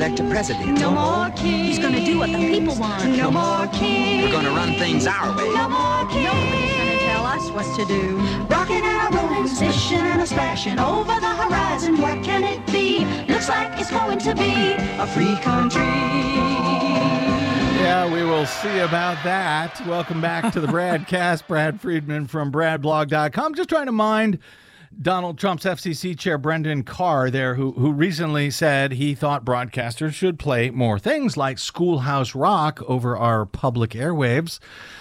elected president. No more kings. He's going to do what the people want. No more kings. We're going to run things our way. No more kings. Nobody's going to tell us what to do. Rocking and a rolling, swishing and a splashing over the horizon. What can it be? Looks like it's going to be a free country. Yeah, we will see about that. Welcome back to the Bradcast. Brad Friedman from BradBlog.com. Just trying to mind Donald Trump's FCC chair, Brendan Carr, there, who recently said he thought broadcasters should play more things like Schoolhouse Rock over our public airwaves.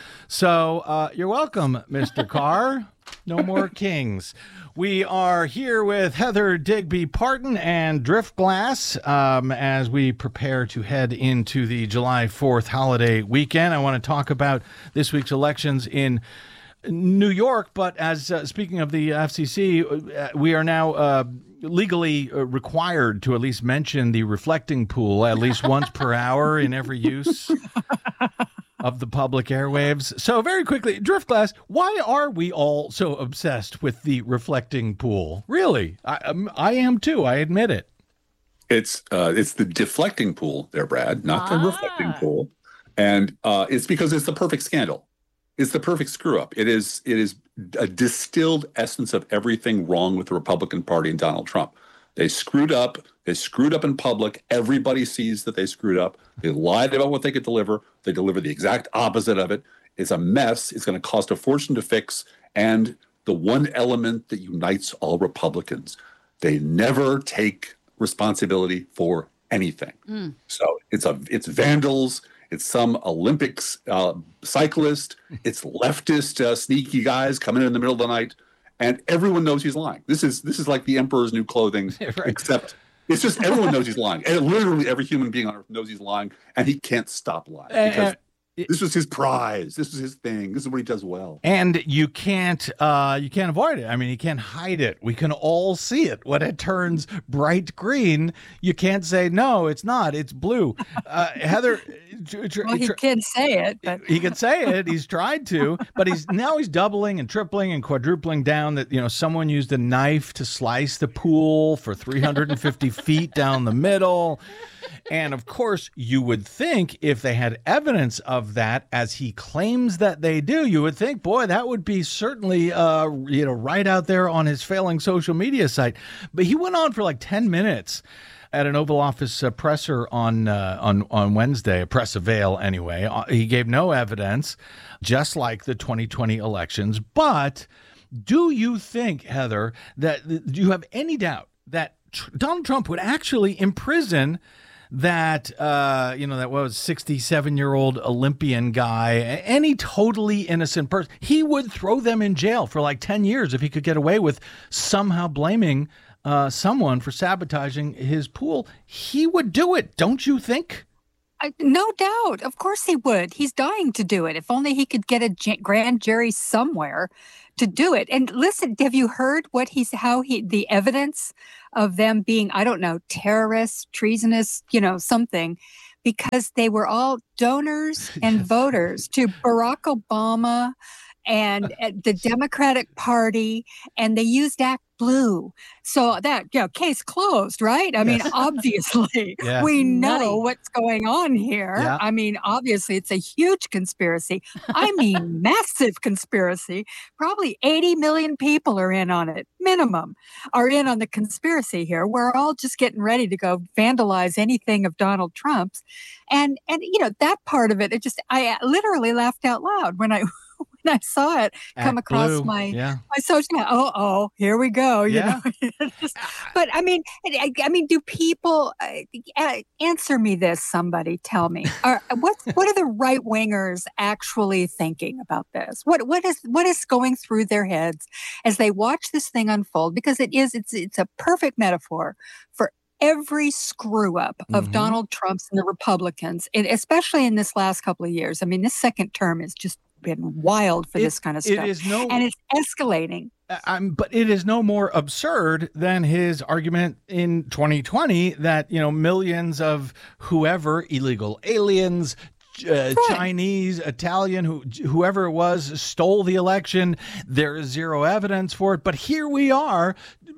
So you're welcome, Mr. Carr. No more kings. We are here with Heather Digby Parton and Driftglass as we prepare to head into the July 4th holiday weekend. I want to talk about this week's elections in New York, but as speaking of the FCC, we are now legally required to at least mention the reflecting pool at least once per hour in every use of the public airwaves. So very quickly, Driftglass, why are we all so obsessed with the reflecting pool? Really? I am too. I admit it. It's the deflecting pool there, Brad, not the reflecting pool. And it's because it's the perfect scandal. It's the perfect screw up. It is a distilled essence of everything wrong with the Republican Party and Donald Trump. They screwed up. They screwed up in public. Everybody sees that they screwed up. They lied about what they could deliver. They deliver the exact opposite of it. It's a mess. It's going to cost a fortune to fix. And the one element that unites all Republicans, they never take responsibility for anything. So it's vandals. It's some Olympics cyclist. It's leftist sneaky guys coming in the middle of the night. And everyone knows he's lying. This is like the emperor's new clothing, right. Except it's just everyone knows he's lying. And literally every human being on earth knows he's lying, and he can't stop lying because this was his prize. This was his thing. This is what he does well. And you can't avoid it. I mean, you can't hide it. We can all see it. When it turns bright green, you can't say, no, it's not. It's blue. Heather. Well, he can say it. But. He can say it. He's tried to, but he's doubling and tripling and quadrupling down that, someone used a knife to slice the pool for 350 feet down the middle. And of course, you would think if they had evidence of that, as he claims that they do, you would think, boy, that would be certainly, right out there on his failing social media site. But he went on for like 10 minutes at an Oval Office presser on Wednesday, a press avail anyway. He gave no evidence, just like the 2020 elections. But do you think, Heather, do you have any doubt that Donald Trump would actually imprison that, that was 67-year-old Olympian guy, any totally innocent person? He would throw them in jail for like 10 years if he could get away with somehow blaming someone for sabotaging his pool. He would do it, don't you think? No doubt. Of course he would. He's dying to do it. If only he could get a grand jury somewhere to do it. And listen, have you heard the evidence of them being, I don't know, terrorists, treasonous, something, because they were all donors and voters to Barack Obama and the Democratic Party, and they used Act Blue. So that, case closed, right? I mean, obviously, we know what's going on here. Yeah. I mean, obviously, it's a huge conspiracy. I mean, massive conspiracy. Probably 80 million people are in on it, minimum, are in on the conspiracy here. We're all just getting ready to go vandalize anything of Donald Trump's. And that part of it, I literally laughed out loud when I saw it come across my social media. Oh, here we go. You know? But I mean, do people answer me this? Somebody tell me. What are the right wingers actually thinking about this? What is going through their heads as they watch this thing unfold? Because it's a perfect metaphor for every screw up of Donald Trump's and the Republicans, and especially in this last couple of years. I mean, this second term has just been wild for this kind of stuff. And it's escalating. But it is no more absurd than his argument in 2020 that, millions of whoever, illegal aliens, Chinese, Italian, whoever it was, stole the election. There is zero evidence for it. But here we are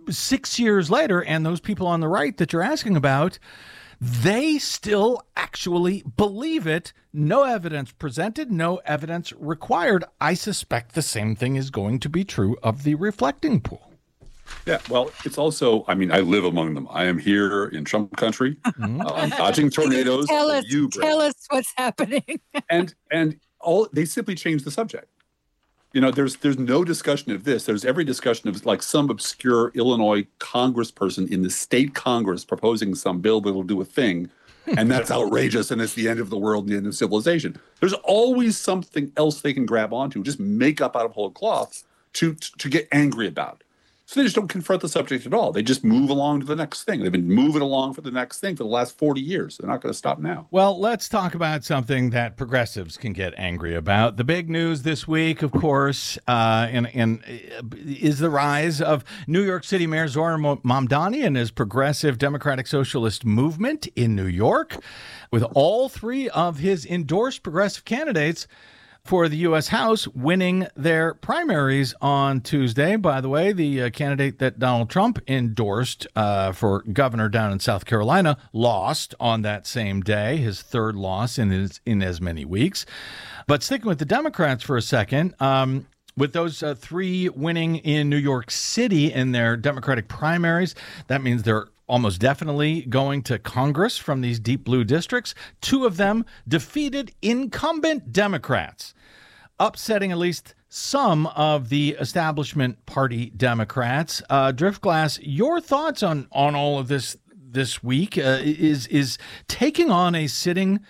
6 years later, and those people on the right that you're asking about, they still actually believe it. No evidence presented, no evidence required. I suspect the same thing is going to be true of the reflecting pool. Yeah, well, it's also, I mean, I live among them. I am here in Trump country, dodging tornadoes. Tell us Brad. what's happening. and all they simply change the subject. You know, there's no discussion of this. There's every discussion of like some obscure Illinois congressperson in the state Congress proposing some bill that'll do a thing, and that's outrageous, and it's the end of the world and the end of civilization. There's always something else they can grab onto, just make up out of whole cloth to get angry about. So they just don't confront the subject at all. They just move along to the next thing. They've been moving along for the next thing for the last 40 years. They're not going to stop now. Well, let's talk about something that progressives can get angry about. The big news this week, of course, is the rise of New York City Mayor Zohran Mamdani and his progressive Democratic Socialist movement in New York, with all three of his endorsed progressive candidates for the U.S. House winning their primaries on Tuesday. By the way, the candidate that Donald Trump endorsed for governor down in South Carolina lost on that same day, his third loss in as many weeks. But sticking with the Democrats for a second, with those three winning in New York City in their Democratic primaries, that means they're almost definitely going to Congress from these deep blue districts. Two of them defeated incumbent Democrats, upsetting at least some of the establishment party Democrats. Driftglass, your thoughts on all of this week is taking on sitting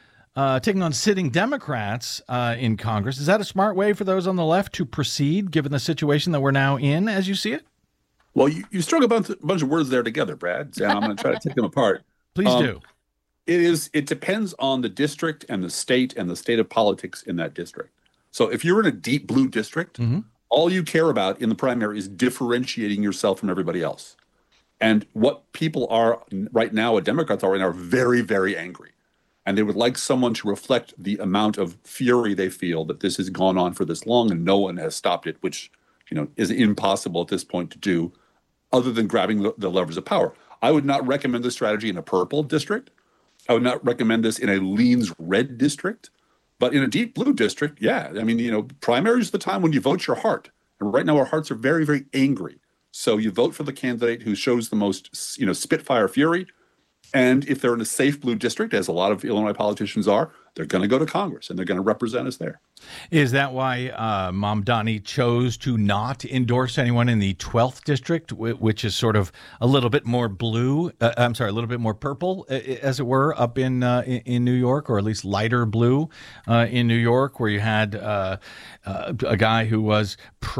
Democrats in Congress. Is that a smart way for those on the left to proceed, given the situation that we're now in, as you see it? Well, you strung a bunch of words there together, Brad, and I'm going to try to take them apart. Please do. It depends on the district and the state of politics in that district. So if you're in a deep blue district, all you care about in the primary is differentiating yourself from everybody else. And what people are right now, what Democrats are right now, are very, very angry. And they would like someone to reflect the amount of fury they feel that this has gone on for this long and no one has stopped it, which, you know, is impossible at this point to do, other than grabbing the levers of power. I would not recommend this strategy in a purple district. I would not recommend this in a leans red district. But in a deep blue district, yeah. I mean, you know, primary is the time when you vote your heart. And right now our hearts are very, very angry. So you vote for the candidate who shows the most, you know, spitfire fury. And if they're in a safe blue district, as a lot of Illinois politicians are, they're going to go to Congress and they're going to represent us there. Is that why Mamdani chose to not endorse anyone in the 12th district, which is sort of a little bit more blue? A little bit more purple, as it were, up in New York, or at least lighter blue in New York, where you had a guy who was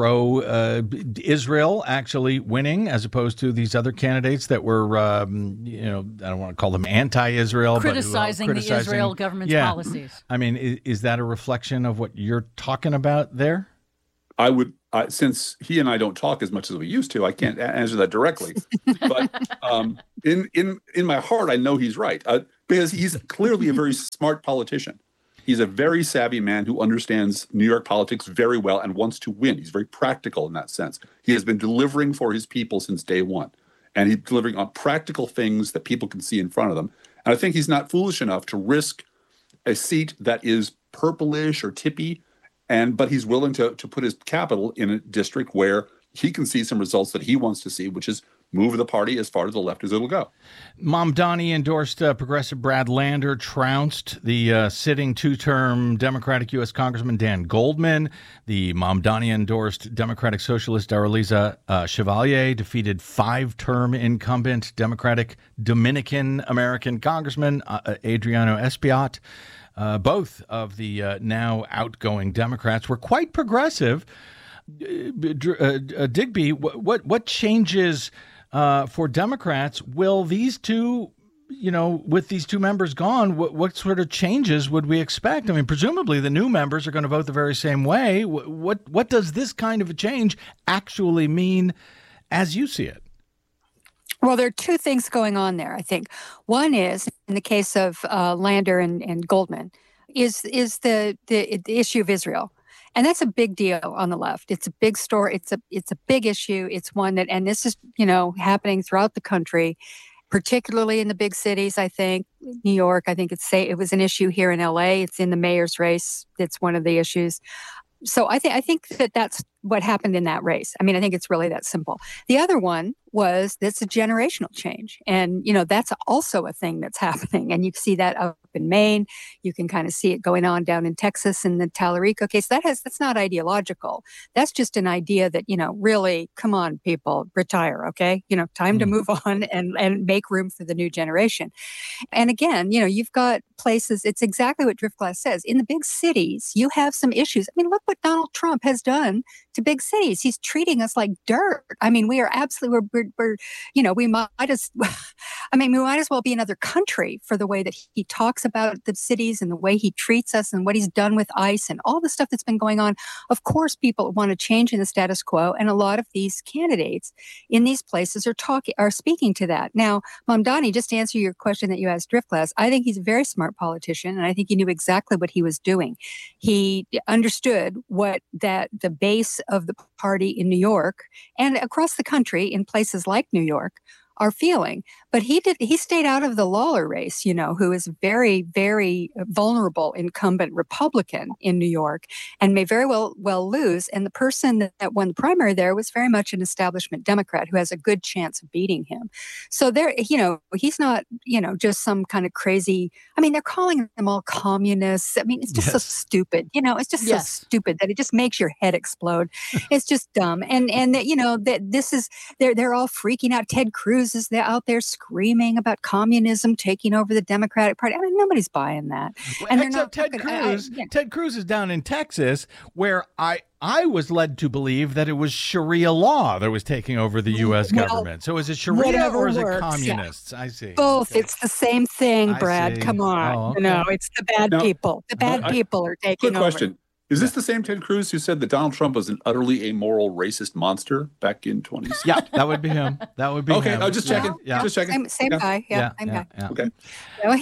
pro-Israel actually winning, as opposed to these other candidates that were, I don't want to call them anti-Israel, criticizing the Israel government's policies. I mean, is that a reflection of what you're talking about there? I would, since he and I don't talk as much as we used to, I can't answer that directly. But in my heart, I know he's right, because he's clearly a very smart politician. He's a very savvy man who understands New York politics very well and wants to win. He's very practical in that sense. He has been delivering for his people since day one, and he's delivering on practical things that people can see in front of them. And I think he's not foolish enough to risk a seat that is purplish or tippy, but he's willing to put his capital in a district where he can see some results that he wants to see, which is move the party as far to the left as it'll go. Mamdani endorsed progressive Brad Lander, trounced the sitting two-term Democratic U.S. Congressman Dan Goldman. The Mamdani endorsed Democratic Socialist Daraliza Chevalier defeated five-term incumbent Democratic Dominican-American Congressman Adriano Espaillat. Both of the now outgoing Democrats were quite progressive. Digby, what changes for Democrats will these two, with these two members gone, what sort of changes would we expect? I mean, presumably the new members are going to vote the very same way. What does this kind of a change actually mean as you see it? Well, there are two things going on there, I think. One is, in the case of Lander and Goldman, is the issue of Israel. And that's a big deal on the left. It's a big story. It's a big issue. It's one that, and this is, happening throughout the country, particularly in the big cities. I think New York, I think it was an issue here in LA. It's in the mayor's race. It's one of the issues. So I think that's what happened in that race. I mean, I think it's really that simple. The other one was that's a generational change. And, that's also a thing that's happening. And you can see that up in Maine. You can kind of see it going on down in Texas in the Tallarico case. That's not ideological. That's just an idea that, really, come on, people, retire, okay? Time to move on and make room for the new generation. And again, you've got places, it's exactly what Driftglass says. In the big cities, you have some issues. I mean, look what Donald Trump has done to big cities. He's treating us like dirt. I mean, we are absolutely, we might as well be another country for the way that he talks about the cities and the way he treats us and what he's done with ICE and all the stuff that's been going on. Of course, people want to change in the status quo. And a lot of these candidates in these places are speaking to that. Now, Mamdani, just to answer your question that you asked Driftglass, I think he's a very smart politician. And I think he knew exactly what he was doing. He understood what the base of the party in New York and across the country in places like New York are feeling. But he stayed out of the Lawler race, who is very, very vulnerable incumbent Republican in New York and may very well lose. And the person that won the primary there was very much an establishment Democrat who has a good chance of beating him. So he's not, just some kind of crazy, I mean, they're calling them all communists. I mean, it's just so stupid, it's just so stupid that it just makes your head explode. It's just dumb. And that this is, they're all freaking out. Ted Cruz is out there screaming about communism taking over the Democratic Party. I mean, nobody's buying that. And except Ted Cruz. Ted Cruz is down in Texas, where I was led to believe that it was Sharia law that was taking over the U.S. government. So is it Sharia or is it communists? Yeah. I see. Both. Okay. It's the same thing, Brad. Come on. Oh, okay. No, it's the bad people. The bad people are taking over. Good question. Is this the same Ted Cruz who said that Donald Trump was an utterly amoral racist monster back in 2016? Yeah, that would be him. That would be him. Okay, I was just checking. Yeah. Just checking. Same guy. Yeah. Okay. Well,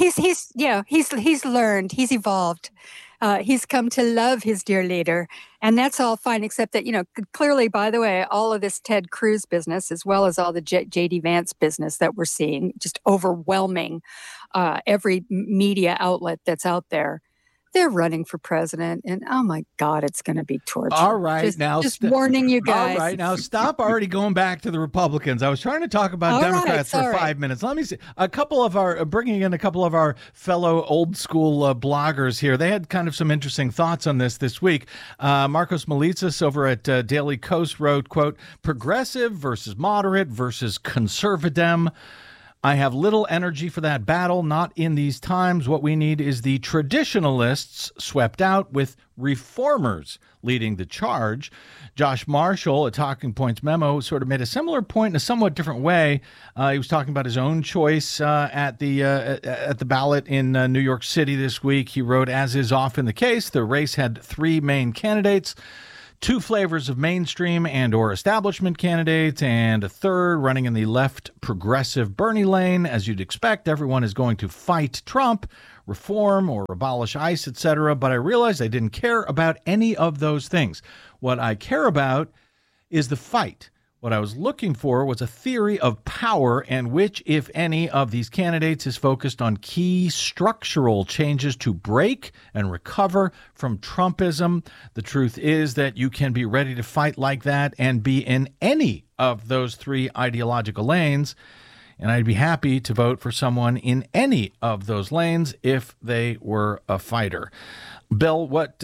he's learned. He's evolved. He's come to love his dear leader, and that's all fine. Except that clearly, by the way, all of this Ted Cruz business, as well as all the J.D. Vance business that we're seeing, just overwhelming every media outlet that's out there. They're running for president, and oh my God, it's going to be torture. All right, just warning you guys. All right, now stop already going back to the Republicans. I was trying to talk about Democrats for 5 minutes. Let me see bringing in a couple of our fellow old school bloggers here. They had kind of some interesting thoughts on this week. Marcos Melitsas over at Daily Kos wrote, quote, progressive versus moderate versus conservative. I have little energy for that battle, not in these times. What we need is the traditionalists swept out with reformers leading the charge. Josh Marshall, at Talking Points Memo, sort of made a similar point in a somewhat different way. He was talking about his own choice at the ballot in New York City this week. He wrote, as is often the case, the race had three main candidates, two flavors of mainstream and or establishment candidates, and a third running in the left progressive Bernie lane. As you'd expect, everyone is going to fight Trump, reform or abolish ICE, etc. But I realized I didn't care about any of those things. What I care about is the fight. What I was looking for was a theory of power and which, if any, of these candidates is focused on key structural changes to break and recover from Trumpism. The truth is that you can be ready to fight like that and be in any of those three ideological lanes. And I'd be happy to vote for someone in any of those lanes if they were a fighter. Bill, what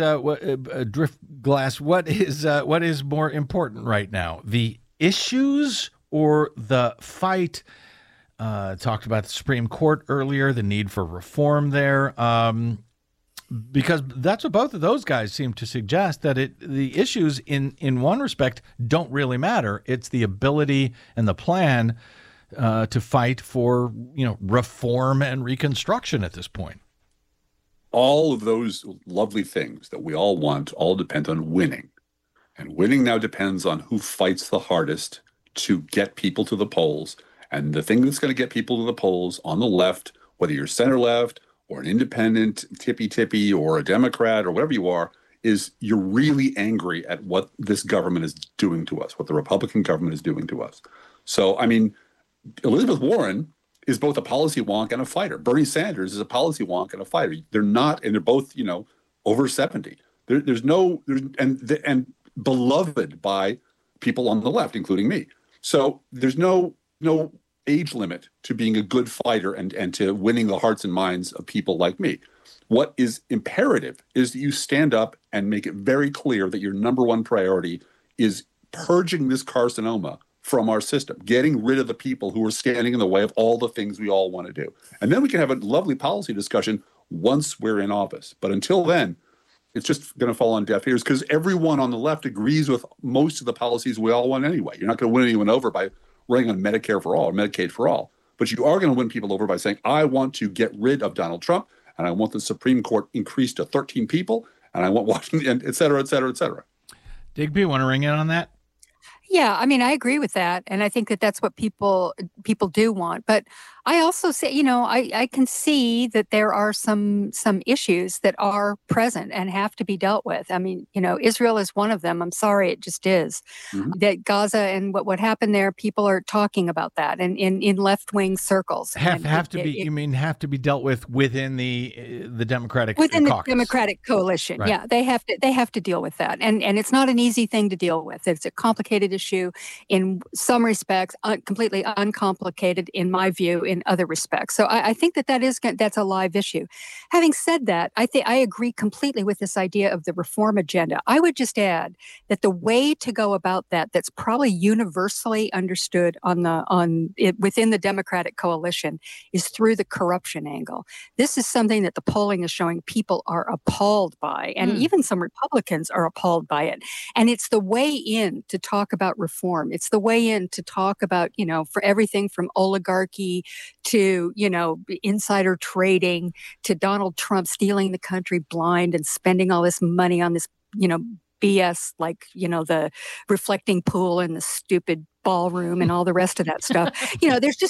Driftglass, what is more important right now? The issues or the fight? Talked about the Supreme Court earlier, the need for reform there, because that's what both of those guys seem to suggest, that the issues in one respect don't really matter. It's the ability and the plan to fight for reform and reconstruction at this point. All of those lovely things that we all want all depend on winning. And winning now depends on who fights the hardest to get people to the polls. And the thing that's going to get people to the polls on the left, whether you're center left or an independent tippy-tippy or a Democrat or whatever you are, is you're really angry at what this government is doing to us, what the Republican government is doing to us. So, I mean, Elizabeth Warren is both a policy wonk and a fighter. Bernie Sanders is a policy wonk and a fighter. They're not, and they're both, over 70. And beloved by people on the left, including me. So there's no age limit to being a good fighter and to winning the hearts and minds of people like me. What is imperative is that you stand up and make it very clear that your number one priority is purging this carcinoma from our system, getting rid of the people who are standing in the way of all the things we all want to do. And then we can have a lovely policy discussion once we're in office. But until then, it's just going to fall on deaf ears because everyone on the left agrees with most of the policies we all want anyway. You're not going to win anyone over by running on Medicare for all or Medicaid for all. But you are going to win people over by saying, I want to get rid of Donald Trump, and I want the Supreme Court increased to 13 people, and I want Washington, et cetera, et cetera, et cetera. Digby, want to ring in on that? Yeah, I mean, I agree with that. And I think that that's what people do want. But I also say, I can see that there are some issues that are present and have to be dealt with. I mean, Israel is one of them. I'm sorry, it just is. Mm-hmm. That Gaza and what happened there, people are talking about that and in left-wing circles. Have to be dealt with within the Democratic caucus. The Democratic coalition. Right. Yeah, they have to deal with that. And it's not an easy thing to deal with. It's a complicated issue in some respects, completely uncomplicated in my view in other respects. So I think that's a live issue. Having said that, I agree completely with this idea of the reform agenda. I would just add that the way to go about that's probably universally understood within the Democratic coalition is through the corruption angle. This is something that the polling is showing people are appalled by, and even some Republicans are appalled by it. And it's the way in to talk about reform. It's the way in to talk about, for everything from oligarchy to, insider trading to Donald Trump stealing the country blind and spending all this money on this, BS, like, the reflecting pool and the stupid ballroom and all the rest of that stuff. This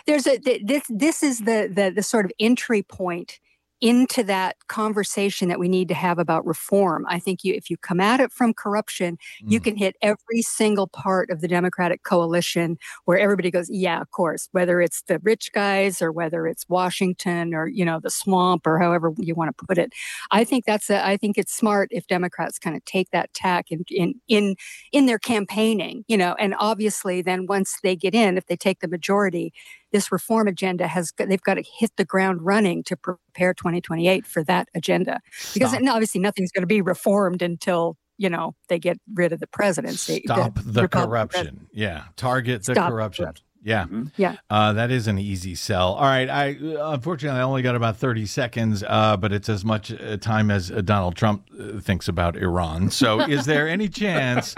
is the sort of entry point into that conversation that we need to have about reform. I think if you come at it from corruption, you can hit every single part of the Democratic coalition where everybody goes, yeah, of course, whether it's the rich guys or whether it's Washington or, the swamp or however you want to put it. I think I think it's smart if Democrats kind of take that tack in their campaigning, and obviously then once they get in, if they take the majority, this reform agenda they've got to hit the ground running to prepare 2028 for that agenda. Because obviously nothing's going to be reformed until, they get rid of the presidency. Stop the corruption. Yeah. Target the corruption. Yeah. Mm-hmm. Yeah. That is an easy sell. All right. Unfortunately, I only got about 30 seconds, but it's as much time as Donald Trump thinks about Iran. So is there any chance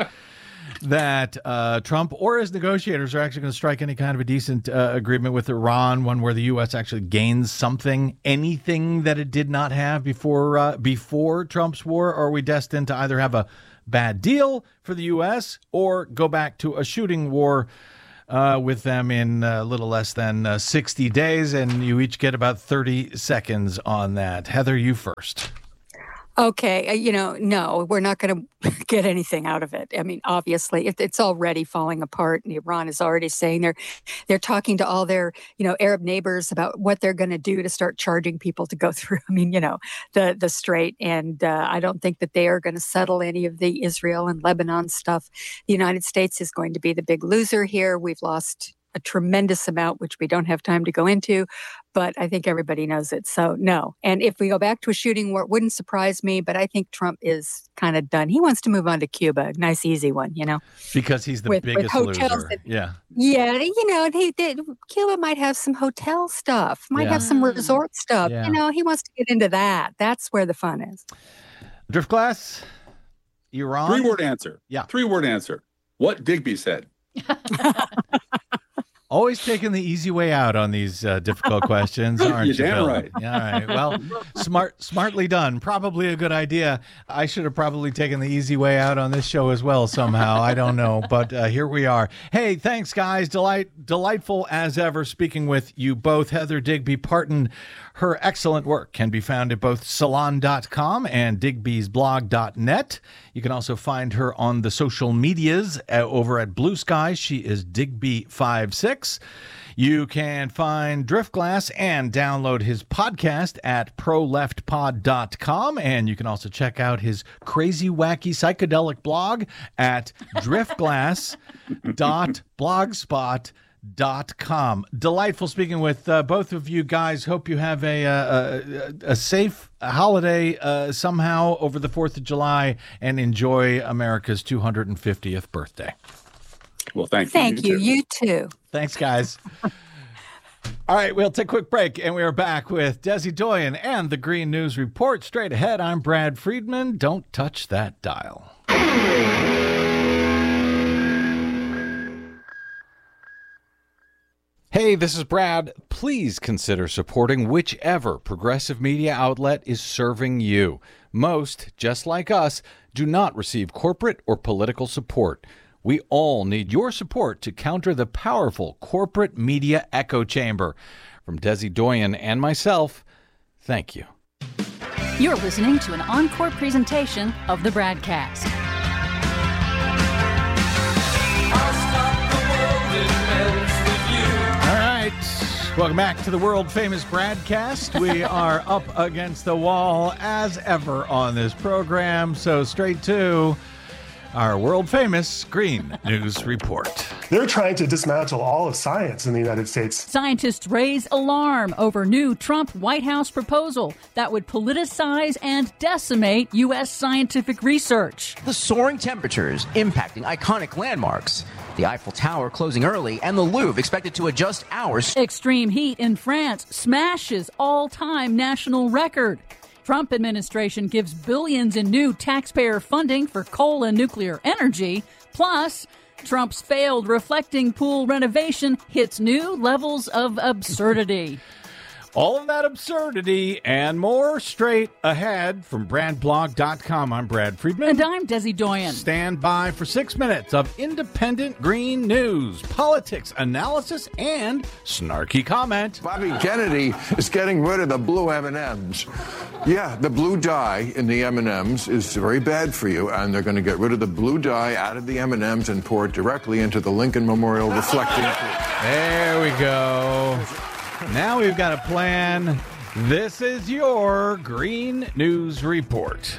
that Trump or his negotiators are actually going to strike any kind of a decent agreement with Iran, one where the U.S. actually gains anything that it did not have before Trump's war? Or are we destined to either have a bad deal for the U.S. or go back to a shooting war with them in a little less than 60 days? And you each get about 30 seconds on that. Heather, you first. Okay, no, we're not going to get anything out of it. I mean, obviously, it's already falling apart, and Iran is already saying they're talking to all their, Arab neighbors about what they're going to do to start charging people to go through. I mean, the strait, and I don't think that they are going to settle any of the Israel and Lebanon stuff. The United States is going to be the big loser here. We've lost a tremendous amount, which we don't have time to go into, but I think everybody knows it. So no. And if we go back to a shooting war, it wouldn't surprise me, but I think Trump is kind of done. He wants to move on to Cuba, a nice, easy one, Because he's the biggest loser. Yeah. Yeah. Cuba might have some hotel stuff, might have some resort stuff. Yeah. He wants to get into that. That's where the fun is. Driftglass, Iran. 3-word answer. Yeah. 3-word answer. What Digby said. Always taking the easy way out on these difficult questions, aren't you? You're damn right. Yeah, all right. Well, smartly done. Probably a good idea. I should have probably taken the easy way out on this show as well somehow. I don't know, but here we are. Hey, thanks, guys. Delightful as ever speaking with you both. Heather Digby Parton, her excellent work can be found at both salon.com and digby'sblog.net. You can also find her on the social medias over at Blue Sky. She is Digby56. You can find Driftglass and download his podcast at proleftpod.com. And you can also check out his crazy, wacky, psychedelic blog at driftglass.blogspot.com. Delightful speaking with both of you guys. Hope you have a safe holiday somehow over the 4th of July and enjoy America's 250th birthday. Well, thank you. Thank you. You too. Thanks, guys. All right, we'll take a quick break, and we are back with Desi Doyen and the Green News Report. Straight ahead, I'm Brad Friedman. Don't touch that dial. Hey, this is Brad. Please consider supporting whichever progressive media outlet is serving you. Most, just like us, do not receive corporate or political support. We all need your support to counter the powerful corporate media echo chamber. From Desi Doyen and myself, thank you. You're listening to an encore presentation of the Bradcast. All right. Welcome back to the world-famous Bradcast. We are up against the wall as ever on this program, so straight to our world-famous Green News Report. They're trying to dismantle all of science in the United States. Scientists raise alarm over new Trump White House proposal that would politicize and decimate U.S. scientific research. The soaring temperatures impacting iconic landmarks. The Eiffel Tower closing early and the Louvre expected to adjust hours. Extreme heat in France smashes all-time national record. Trump administration gives billions in new taxpayer funding for coal and nuclear energy. Plus, Trump's failed reflecting pool renovation hits new levels of absurdity. All of that absurdity and more straight ahead from BradBlog.com. I'm Brad Friedman. And I'm Desi Doyen. Stand by for 6 minutes of independent green news, politics, analysis, and snarky comment. Bobby Kennedy is getting rid of the blue M&Ms. Yeah, the blue dye in the M&Ms is very bad for you, and they're going to get rid of the blue dye out of the M&Ms and pour it directly into the Lincoln Memorial reflecting pool. There we go. Now we've got a plan. This is your Green News Report.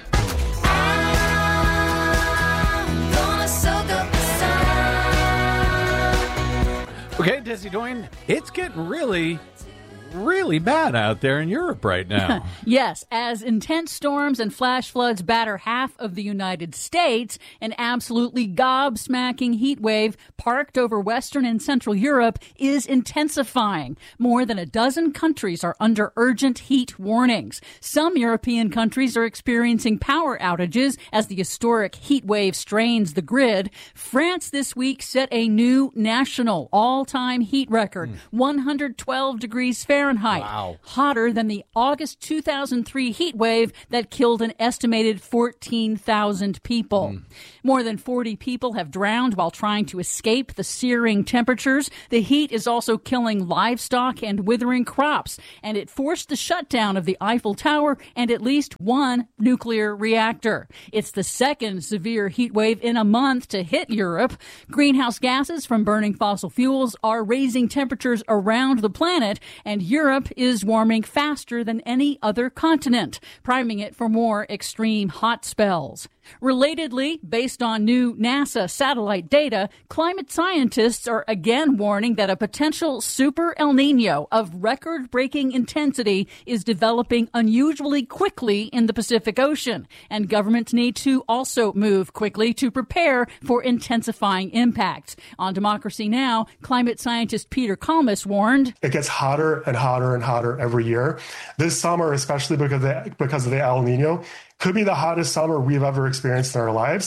Okay, Desi Doyen, it's getting really bad out there in Europe right now. Yes, as intense storms and flash floods batter half of the United States, an absolutely gobsmacking heat wave parked over Western and Central Europe is intensifying. More than a dozen countries are under urgent heat warnings. Some European countries are experiencing power outages as the historic heat wave strains the grid. France this week set a new national all-time heat record, 112 degrees Fahrenheit. Wow. Hotter than the August 2003 heat wave that killed an estimated 14,000 people. More than 40 people have drowned while trying to escape the searing temperatures. The heat is also killing livestock and withering crops, and it forced the shutdown of the Eiffel Tower and at least one nuclear reactor. It's the second severe heat wave in a month to hit Europe. Greenhouse gases from burning fossil fuels are raising temperatures around the planet, and Europe is warming faster than any other continent, priming it for more extreme hot spells. Relatedly, based on new NASA satellite data, climate scientists are again warning that a potential super El Nino of record-breaking intensity is developing unusually quickly in the Pacific Ocean, and governments need to also move quickly to prepare for intensifying impacts. On Democracy Now!, climate scientist Peter Kalmus warned, It gets hotter and hotter and hotter every year. This summer, especially because of the El Nino, could be the hottest summer we've ever experienced in our lives.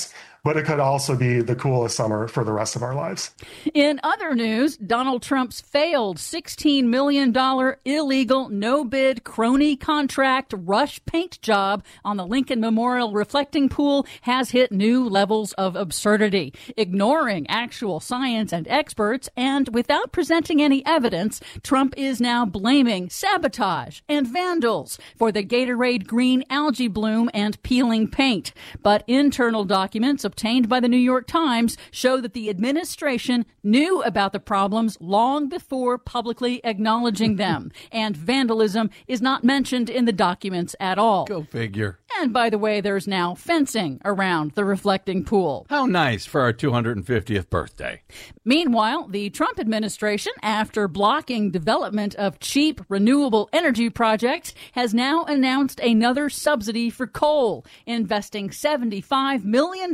but it could also be the coolest summer for the rest of our lives. In other news, Donald Trump's failed $16 million illegal no-bid crony contract rush paint job on the Lincoln Memorial reflecting pool has hit new levels of absurdity. Ignoring actual science and experts and without presenting any evidence, Trump is now blaming sabotage and vandals for the Gatorade green algae bloom and peeling paint. But internal documents obtained by the New York Times show that the administration knew about the problems long before publicly acknowledging them. And vandalism is not mentioned in the documents at all. Go figure. And by the way, there's now fencing around the reflecting pool. How nice for our 250th birthday. Meanwhile, the Trump administration, after blocking development of cheap renewable energy projects, has now announced another subsidy for coal, investing $75 million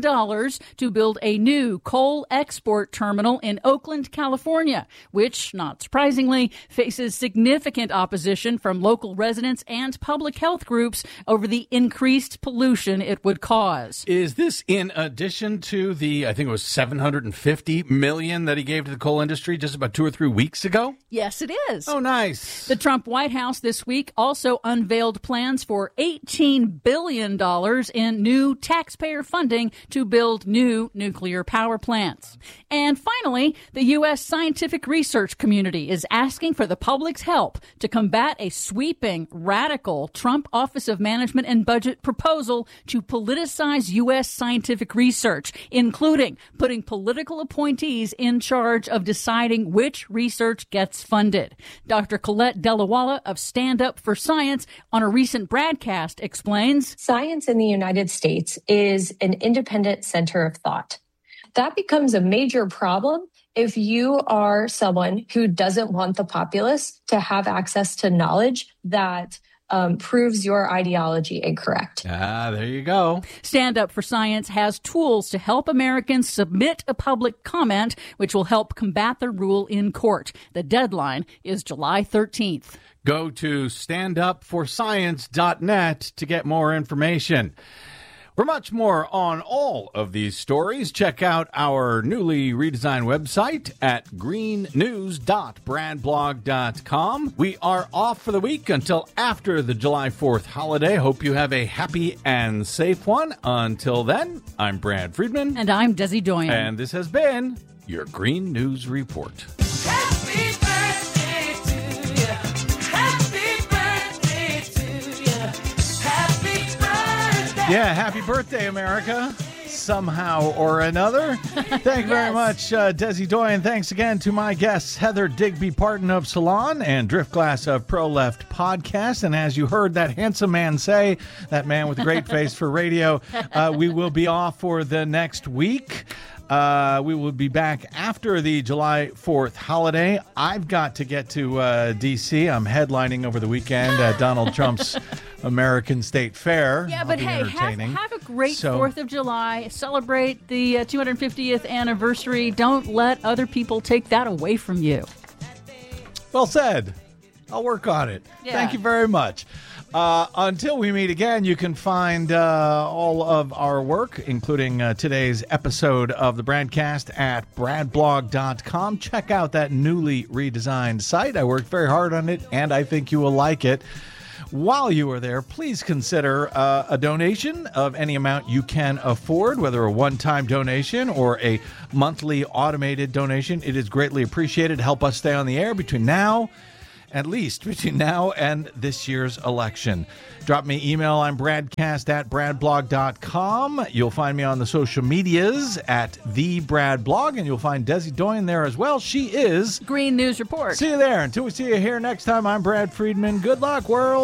to build a new coal export terminal in Oakland, California, which, not surprisingly, faces significant opposition from local residents and public health groups over the increased pollution it would cause. Is this in addition to the, I think it was $750 million that he gave to the coal industry just about 2 or 3 weeks ago? Yes, it is. Oh, nice. The Trump White House this week also unveiled plans for $18 billion in new taxpayer funding to build new nuclear power plants. And finally, the U.S. scientific research community is asking for the public's help to combat a sweeping, radical Trump Office of Management and Budget proposal to politicize U.S. scientific research, including putting political appointees in charge of deciding which research gets funded. Dr. Colette Delawala of Stand Up for Science on a recent broadcast explains, science in the United States is an independent center of thought. That becomes a major problem if you are someone who doesn't want the populace to have access to knowledge that proves your ideology incorrect. There you go. Stand Up for Science has tools to help Americans submit a public comment, which will help combat the rule in court. The deadline is July 13th. Go to standupforscience.net to get more information. For much more on all of these stories, check out our newly redesigned website at greennews.bradblog.com. We are off for the week until after the July 4th holiday. Hope you have a happy and safe one. Until then, I'm Brad Friedman. And I'm Desi Doyen. And this has been your Green News Report. Happy birthday to you. Happy birthday to you. Happy birthday. Yeah, happy birthday, America. Somehow or another. Thank you very much, Desi Doyen. Thanks again to my guests, Heather Digby-Parton of Salon and Driftglass of Pro Left Podcast. And as you heard that handsome man say, that man with a great face for radio, we will be off for the next week. We will be back after the July 4th holiday. I've got to get to D.C. I'm headlining over the weekend at Donald Trump's American State Fair. Yeah, but hey, have a great 4th of July. Celebrate the 250th anniversary. Don't let other people take that away from you. Well said. I'll work on it. Yeah. Thank you very much. Until we meet again, you can find all of our work, including today's episode of the Bradcast at bradblog.com. Check out that newly redesigned site. I worked very hard on it, and I think you will like it. While you are there, please consider a donation of any amount you can afford, whether a one-time donation or a monthly automated donation. It is greatly appreciated. Help us stay on the air between now and this year's election. Drop me email. I'm bradcast@bradblog.com. You'll find me on the social medias at @TheBradBlog, and you'll find Desi Doyen there as well. She is Green News Report. See you there. Until we see you here next time, I'm Brad Friedman. Good luck, world.